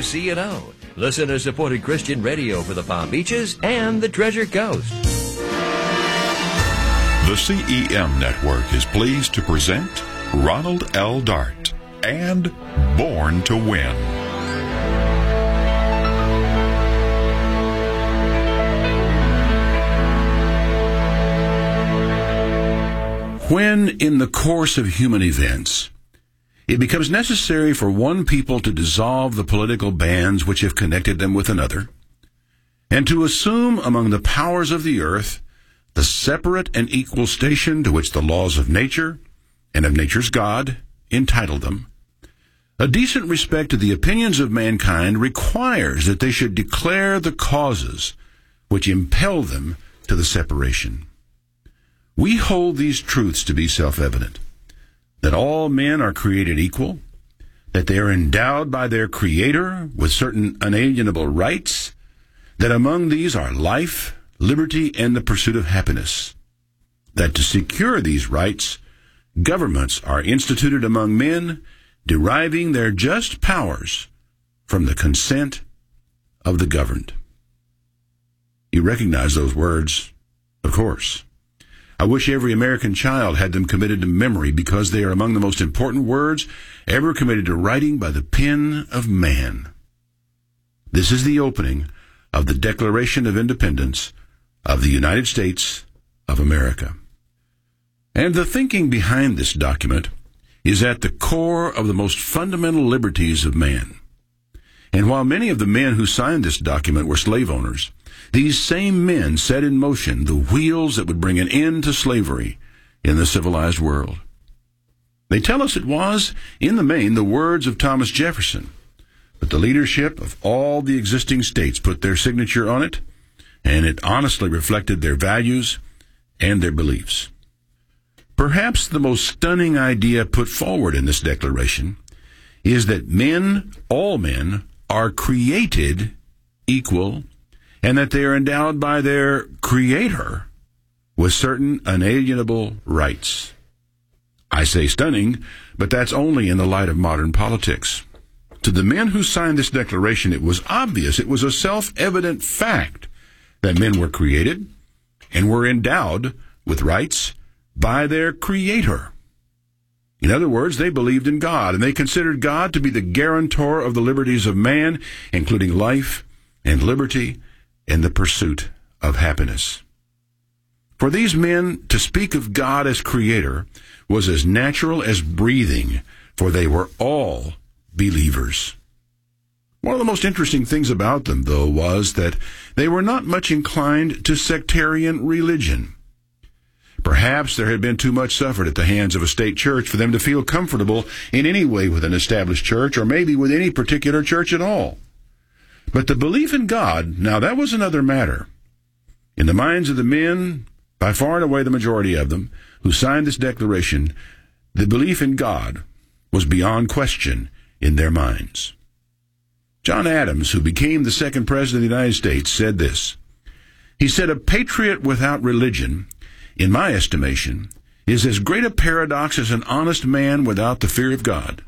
KCNO, listener-supported Christian radio for the Palm Beaches and the Treasure Coast. The CEM Network is pleased to present Ronald L. Dart and Born to Win. When, in the course of human events, it becomes necessary for one people to dissolve the political bands which have connected them with another, and to assume among the powers of the earth the separate and equal station to which the laws of nature and of nature's God entitle them, a decent respect to the opinions of mankind requires that they should declare the causes which impel them to the separation. We hold these truths to be self-evident, that all men are created equal, that they are endowed by their Creator with certain unalienable rights, that among these are life, liberty, and the pursuit of happiness, that to secure these rights, governments are instituted among men, deriving their just powers from the consent of the governed. You recognize those words, of course. I wish every American child had them committed to memory because they are among the most important words ever committed to writing by the pen of man. This is the opening of the Declaration of Independence of the United States of America. And the thinking behind this document is at the core of the most fundamental liberties of man. And while many of the men who signed this document were slave owners, these same men set in motion the wheels that would bring an end to slavery in the civilized world. They tell us it was, in the main, the words of Thomas Jefferson, but the leadership of all the existing states put their signature on it, and it honestly reflected their values and their beliefs. Perhaps the most stunning idea put forward in this declaration is that men, all men, are created equal, and that they are endowed by their Creator with certain unalienable rights. I say stunning, but that's only in the light of modern politics. To the men who signed this declaration, it was obvious, it was a self-evident fact that men were created and were endowed with rights by their Creator. In other words, they believed in God, and they considered God to be the guarantor of the liberties of man, including life and liberty and the pursuit of happiness. For these men, to speak of God as Creator was as natural as breathing, for they were all believers. One of the most interesting things about them, though, was that they were not much inclined to sectarian religion. Perhaps there had been too much suffered at the hands of a state church for them to feel comfortable in any way with an established church, or maybe with any particular church at all. But the belief in God, now that was another matter. In the minds of the men, by far and away the majority of them, who signed this declaration, the belief in God was beyond question in their minds. John Adams, who became the second president of the United States, said this. He said, "A patriot without religion, in my estimation, is as great a paradox as an honest man without the fear of God.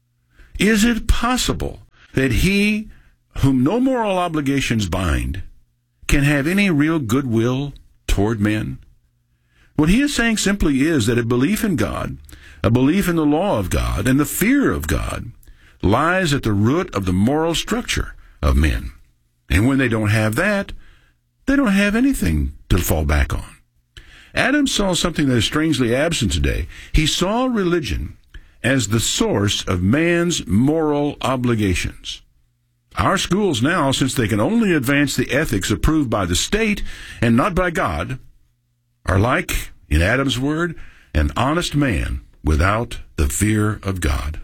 Is it possible that he whom no moral obligations bind can have any real goodwill toward men?" What he is saying simply is that a belief in God, a belief in the law of God, and the fear of God lies at the root of the moral structure of men. And when they don't have that, they don't have anything to fall back on. Adams saw something that is strangely absent today. He saw religion as the source of man's moral obligations. Our schools now, since they can only advance the ethics approved by the state and not by God, are like, in Adam's word, an honest man without the fear of God.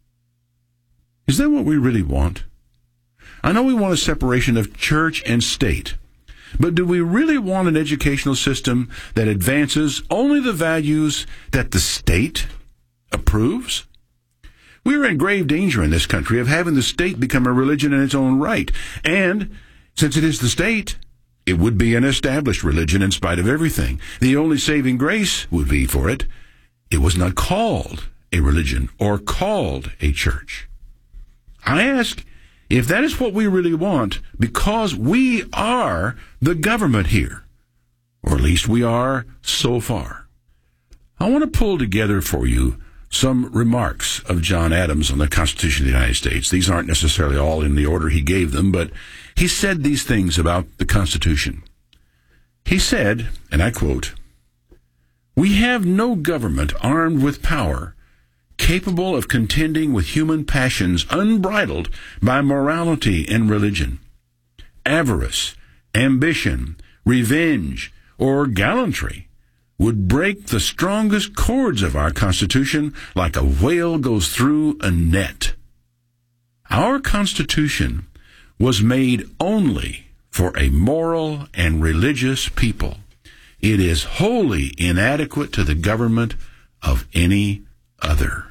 Is that what we really want? I know we want a separation of church and state, but do we really want an educational system that advances only the values that the state approves? We are in grave danger in this country of having the state become a religion in its own right. And since it is the state, it would be an established religion in spite of everything. The only saving grace would be for it, it was not called a religion or called a church. I ask, if that is what we really want, because we are the government here, or at least we are so far. I want to pull together for you some remarks of John Adams on the Constitution of the United States. These aren't necessarily all in the order he gave them, but he said these things about the Constitution. He said, and I quote, "We have no government armed with power, capable of contending with human passions unbridled by morality and religion. Avarice, ambition, revenge, or gallantry would break the strongest cords of our Constitution like a whale goes through a net. Our Constitution was made only for a moral and religious people. It is wholly inadequate to the government of any other."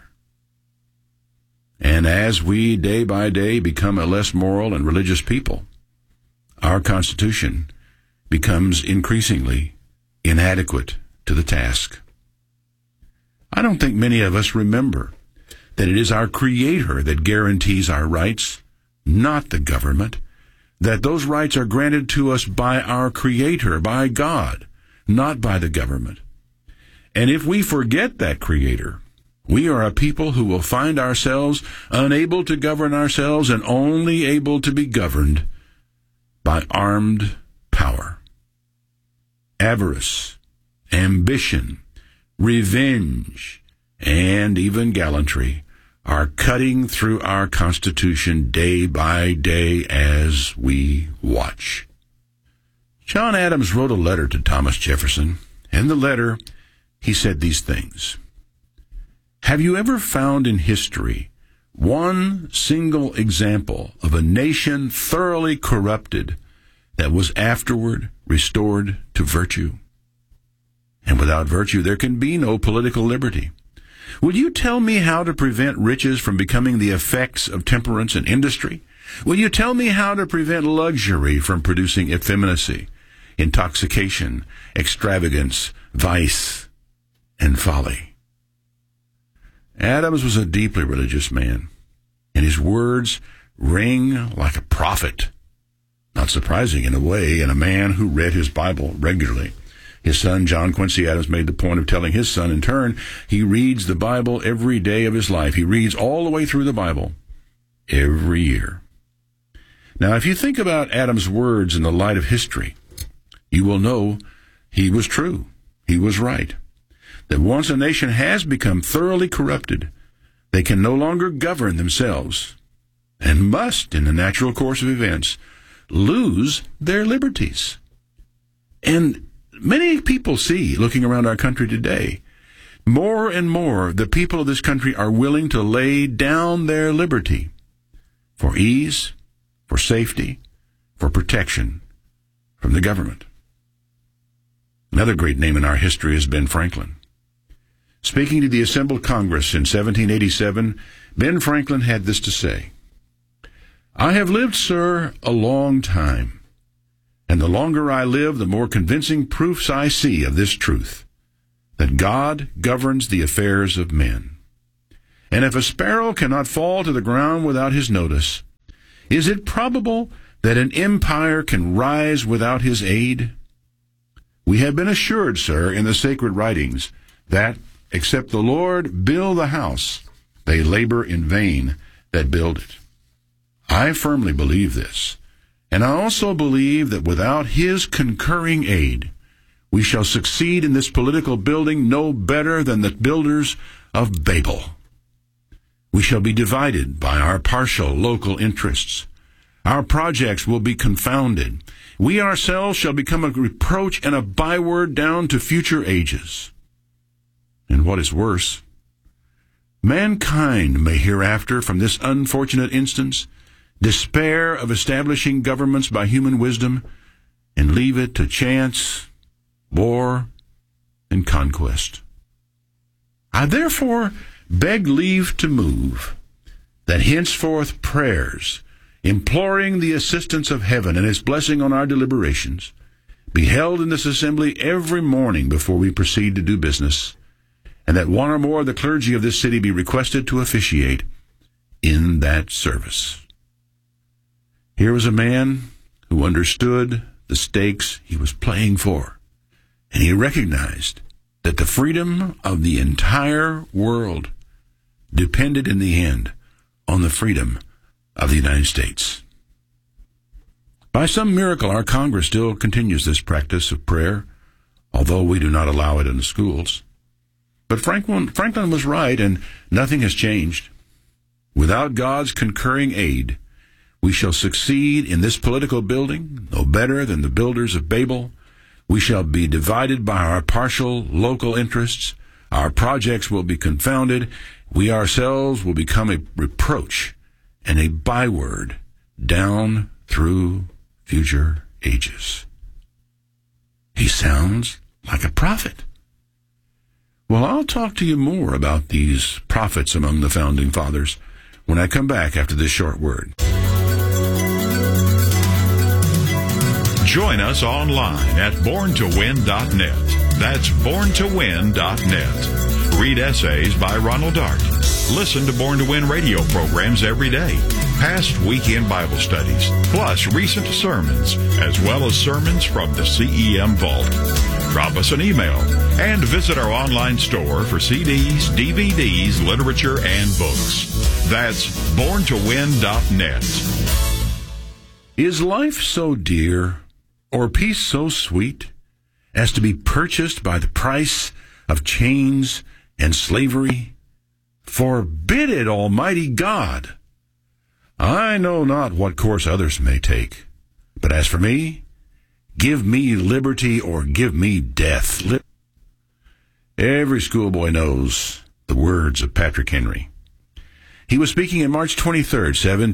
And as we day by day become a less moral and religious people, our Constitution becomes increasingly inadequate to the task. I don't think many of us remember that it is our Creator that guarantees our rights, not the government, that those rights are granted to us by our Creator, by God, not by the government. And if we forget that Creator, we are a people who will find ourselves unable to govern ourselves and only able to be governed by armed power. Avarice, ambition, revenge, and even gallantry are cutting through our Constitution day by day as we watch. John Adams wrote a letter to Thomas Jefferson. In the letter, he said these things. "Have you ever found in history one single example of a nation thoroughly corrupted that was afterward restored to virtue? And without virtue, there can be no political liberty. Will you tell me how to prevent riches from becoming the effects of temperance and industry? Will you tell me how to prevent luxury from producing effeminacy, intoxication, extravagance, vice, and folly?" Adams was a deeply religious man, and his words ring like a prophet. Not surprising in a way, in a man who read his Bible regularly. His son, John Quincy Adams, made the point of telling his son, in turn, he reads the Bible every day of his life. He reads all the way through the Bible every year. Now, if you think about Adams' words in the light of history, you will know he was true. He was right. That once a nation has become thoroughly corrupted, they can no longer govern themselves and must, in the natural course of events, lose their liberties. And many people see, looking around our country today, more and more the people of this country are willing to lay down their liberty for ease, for safety, for protection from the government. Another great name in our history is Ben Franklin. Speaking to the assembled Congress in 1787, Ben Franklin had this to say, "I have lived, sir, a long time, and the longer I live, the more convincing proofs I see of this truth, that God governs the affairs of men. And if a sparrow cannot fall to the ground without his notice, is it probable that an empire can rise without his aid? We have been assured, sir, in the sacred writings, that, except the Lord build the house, they labor in vain that build it. I firmly believe this, and I also believe that without his concurring aid, we shall succeed in this political building no better than the builders of Babel. We shall be divided by our partial local interests. Our projects will be confounded. We ourselves shall become a reproach and a byword down to future ages. And what is worse, mankind may hereafter, from this unfortunate instance, despair of establishing governments by human wisdom and leave it to chance, war, and conquest. I therefore beg leave to move that henceforth prayers, imploring the assistance of heaven and its blessing on our deliberations, be held in this assembly every morning before we proceed to do business, and that one or more of the clergy of this city be requested to officiate in that service." Here was a man who understood the stakes he was playing for, and he recognized that the freedom of the entire world depended in the end on the freedom of the United States. By some miracle, our Congress still continues this practice of prayer, although we do not allow it in the schools. But Franklin was right, and nothing has changed. Without God's concurring aid, we shall succeed in this political building no better than the builders of Babel. We shall be divided by our partial local interests. Our projects will be confounded. We ourselves will become a reproach and a byword down through future ages. He sounds like a prophet. Well, I'll talk to you more about these prophets among the Founding Fathers when I come back after this short word. Join us online at borntowin.net. That's borntowin.net. Read essays by Ronald Dart. Listen to Born to Win radio programs every day. Past weekend Bible studies, plus recent sermons, as well as sermons from the CEM Vault. Drop us an email and visit our online store for CDs, DVDs, literature, and books. That's borntowin.net. Is life so dear, or peace so sweet, as to be purchased by the price of chains and slavery? Forbid it, Almighty God! I know not what course others may take, but as for me, give me liberty or give me death. Every schoolboy knows the words of Patrick Henry. He was speaking on March 23rd,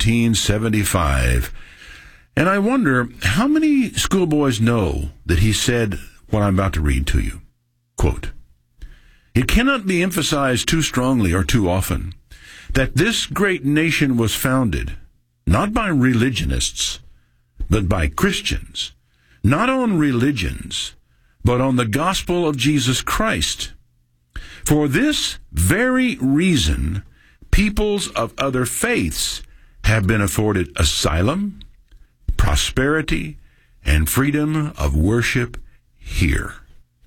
1775, and I wonder how many schoolboys know that he said what I'm about to read to you. Quote, "It cannot be emphasized too strongly or too often that this great nation was founded not by religionists, but by Christians, not on religions, but on the gospel of Jesus Christ. For this very reason, peoples of other faiths have been afforded asylum, prosperity, and freedom of worship here."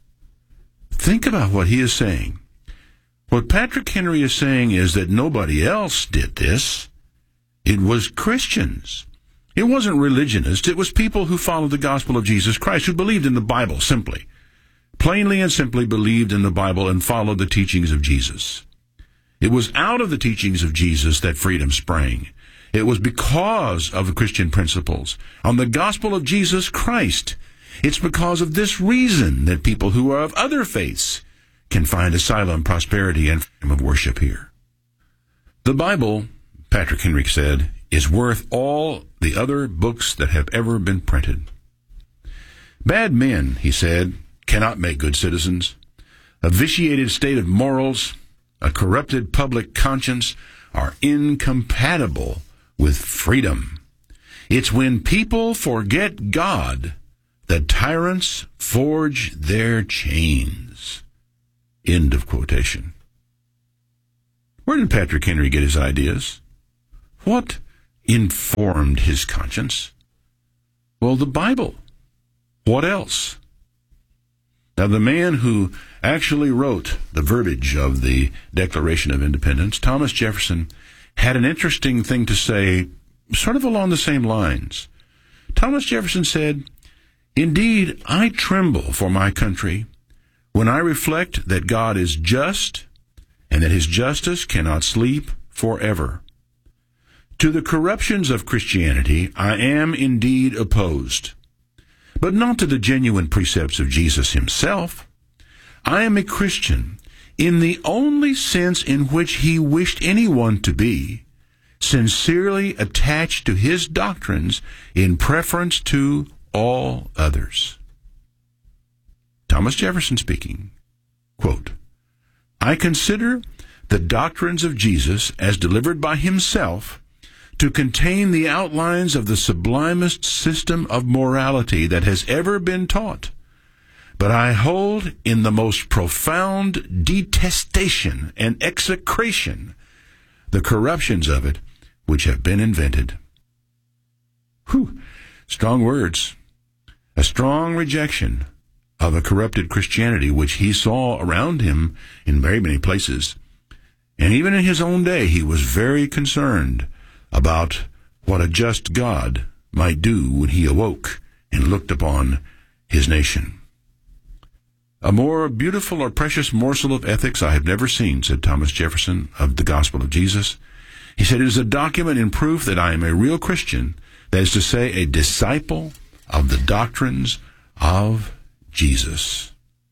Think about what he is saying. What Patrick Henry is saying is that nobody else did this. It was Christians. It wasn't religionists. It was people who followed the gospel of Jesus Christ, who believed in the Bible simply. Plainly and simply believed in the Bible and followed the teachings of Jesus. It was out of the teachings of Jesus that freedom sprang. It was because of the Christian principles on the gospel of Jesus Christ. It's because of this reason that people who are of other faiths can find asylum, prosperity, and freedom of worship here. The Bible, Patrick Henry said, is worth all the other books that have ever been printed. Bad men, he said, cannot make good citizens. A vitiated state of morals, a corrupted public conscience are incompatible with freedom. It's when people forget God that tyrants forge their chains. End of quotation. Where did Patrick Henry get his ideas? What informed his conscience? Well, the Bible. What else? Now, the man who actually wrote the verbiage of the Declaration of Independence, Thomas Jefferson, had an interesting thing to say, sort of along the same lines. Thomas Jefferson said, "Indeed, I tremble for my country when I reflect that God is just and that his justice cannot sleep forever. To the corruptions of Christianity I am indeed opposed, but not to the genuine precepts of Jesus himself. I am a Christian in the only sense in which he wished anyone to be, sincerely attached to his doctrines in preference to all others." Thomas Jefferson speaking, quote, "I consider the doctrines of Jesus as delivered by himself to contain the outlines of the sublimest system of morality that has ever been taught, but I hold in the most profound detestation and execration the corruptions of it which have been invented." Strong words. A strong rejection of a corrupted Christianity, which he saw around him in very many places. And even in his own day, he was very concerned about what a just God might do when he awoke and looked upon his nation. A more beautiful or precious morsel of ethics I have never seen, said Thomas Jefferson of the Gospel of Jesus. He said, it is a document in proof that I am a real Christian, that is to say, a disciple of the doctrines of Jesus.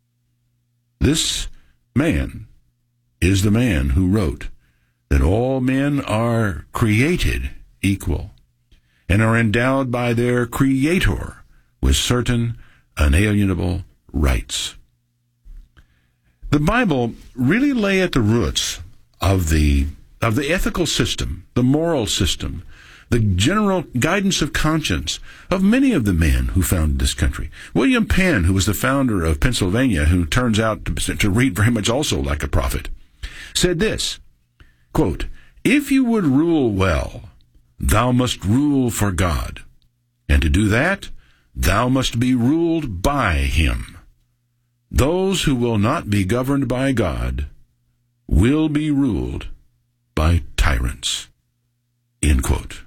This man is the man who wrote that all men are created equal and are endowed by their Creator with certain unalienable rights. The Bible really lay at the roots of the ethical system, the moral system, the general guidance of conscience of many of the men who founded this country. William Penn, who was the founder of Pennsylvania, who turns out to read very much also like a prophet, said this, quote, if you would rule well, thou must rule for God, and to do that, thou must be ruled by him. Those who will not be governed by God will be ruled by tyrants. End quote.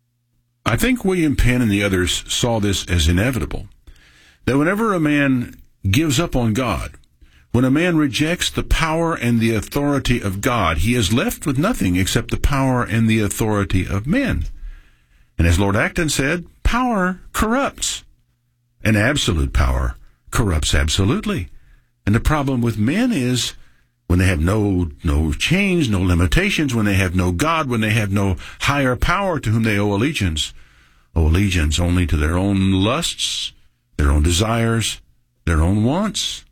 I think William Penn and the others saw this as inevitable, that whenever a man gives up on God, when a man rejects the power and the authority of God, he is left with nothing except the power and the authority of men. And as Lord Acton said, power corrupts, and absolute power corrupts absolutely. And the problem with men is when they have no change, no limitations, when they have no God, when they have no higher power to whom they owe allegiance only to their own lusts, their own desires, their own wants.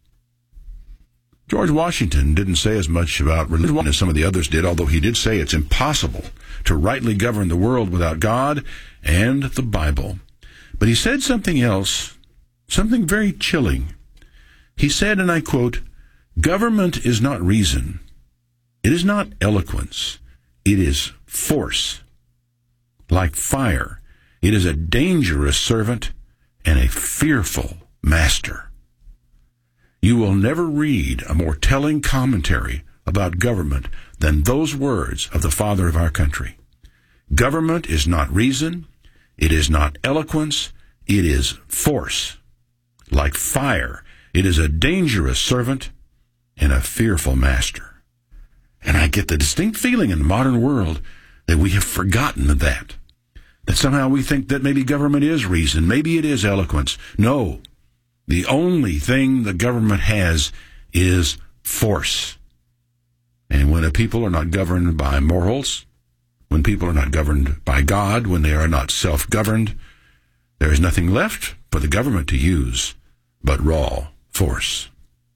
George Washington didn't say as much about religion as some of the others did, although he did say it's impossible to rightly govern the world without God and the Bible. But he said something else, something very chilling. He said, and I quote, government is not reason. It is not eloquence. It is force. Like fire, it is a dangerous servant and a fearful master. You will never read a more telling commentary about government than those words of the father of our country. Government is not reason. It is not eloquence. It is force. Like fire, it is a dangerous servant and a fearful master. And I get the distinct feeling in the modern world that we have forgotten that somehow we think that maybe government is reason, maybe it is eloquence. No, the only thing the government has is force. And when a people are not governed by morals, when people are not governed by God, when they are not self-governed, there is nothing left for the government to use but raw force.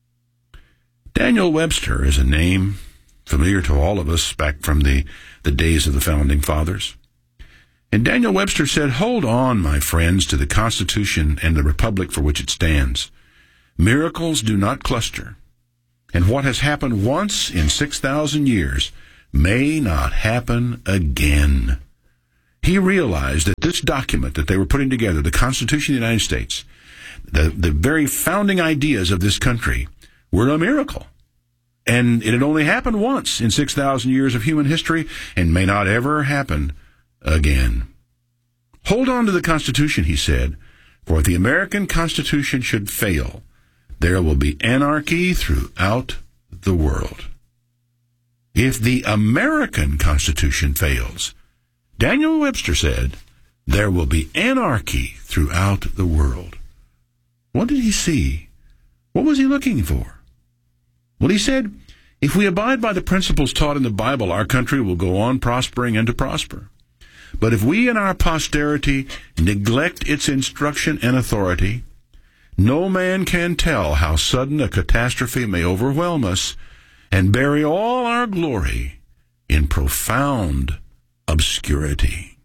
Daniel Webster is a name familiar to all of us back from the days of the Founding Fathers. And Daniel Webster said, hold on, my friends, to the Constitution and the Republic for which it stands. Miracles do not cluster. And what has happened once in 6,000 years may not happen again. He realized that this document that they were putting together, the Constitution of the United States, the very founding ideas of this country, were a miracle. And it had only happened once in 6,000 years of human history and may not ever happen again. Hold on to the Constitution, he said, for if the American Constitution should fail, there will be anarchy throughout the world. If the American Constitution fails, Daniel Webster said, there will be anarchy throughout the world. What did he see? What was he looking for? Well, he said, if we abide by the principles taught in the Bible, our country will go on prospering and to prosper. But if we and our posterity neglect its instruction and authority, no man can tell how sudden a catastrophe may overwhelm us and bury all our glory in profound obscurity.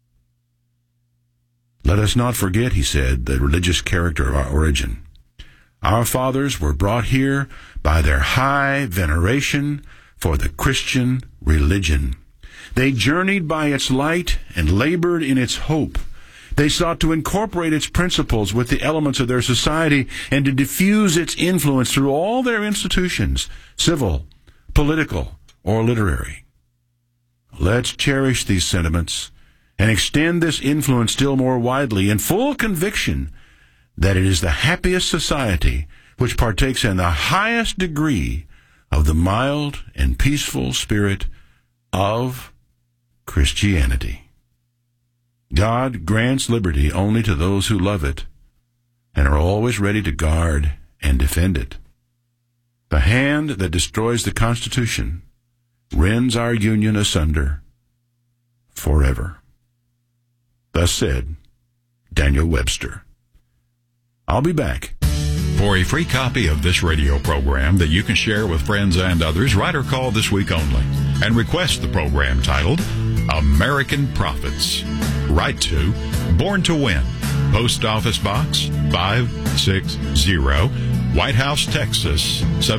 Let us not forget, he said, the religious character of our origin. Our fathers were brought here by their high veneration for the Christian religion. They journeyed by its light and labored in its hope, They sought to incorporate its principles with the elements of their society and to diffuse its influence through all their institutions, civil, political, or literary. Let's cherish these sentiments and extend this influence still more widely in full conviction that it is the happiest society which partakes in the highest degree of the mild and peaceful spirit of Christianity. God grants liberty only to those who love it and are always ready to guard and defend it. The hand that destroys the Constitution rends our Union asunder forever. Thus said Daniel Webster. I'll be back. For a free copy of this radio program that you can share with friends and others, write or call this week only and request the program titled American Prophets. Write to Born to Win, Post Office Box 560, White House, Texas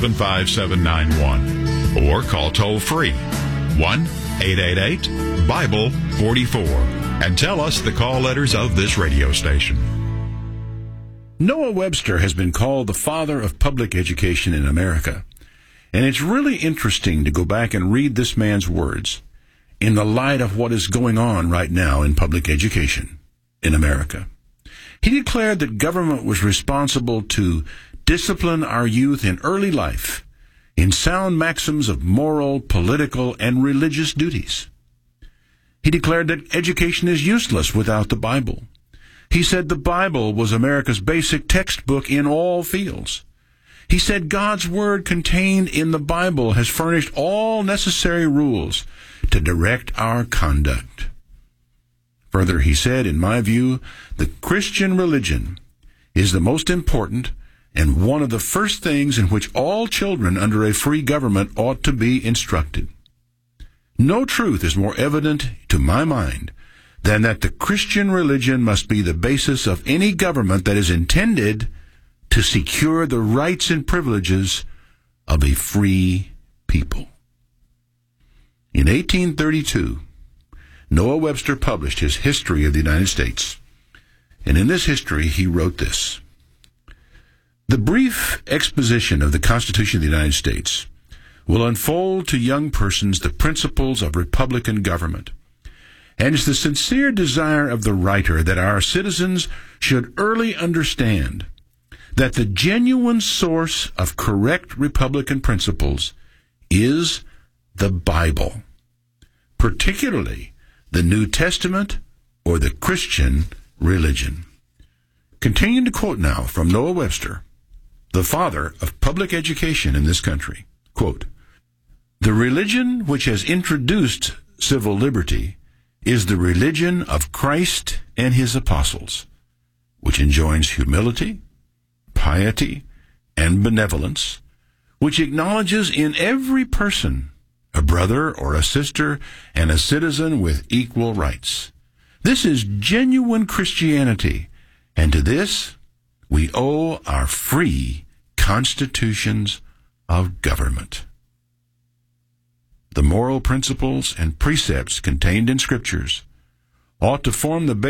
75791, or call toll free 1-888-BIBLE-44 and tell us the call letters of this radio station. Noah Webster has been called the father of public education in America, and it's really interesting to go back and read this man's words in the light of what is going on right now in public education in America. He declared that government was responsible to discipline our youth in early life in sound maxims of moral, political, and religious duties. He declared that education is useless without the Bible. He said the Bible was America's basic textbook in all fields. He said God's Word contained in the Bible has furnished all necessary rules to direct our conduct. Further, he said, in my view, the Christian religion is the most important and one of the first things in which all children under a free government ought to be instructed. No truth is more evident to my mind than that the Christian religion must be the basis of any government that is intended to secure the rights and privileges of a free people. In 1832, Noah Webster published his History of the United States, and in this history he wrote this: The brief exposition of the Constitution of the United States will unfold to young persons the principles of republican government, and it's the sincere desire of the writer that our citizens should early understand that the genuine source of correct republican principles is the Bible, particularly the New Testament or the Christian religion. Continuing to quote now from Noah Webster, the father of public education in this country, quote, "The religion which has introduced civil liberty is the religion of Christ and his apostles, which enjoins humility, piety, and benevolence, which acknowledges in every person a brother or a sister and a citizen with equal rights. This is genuine Christianity, and to this we owe our free constitutions of government." The moral principles and precepts contained in Scriptures ought to form the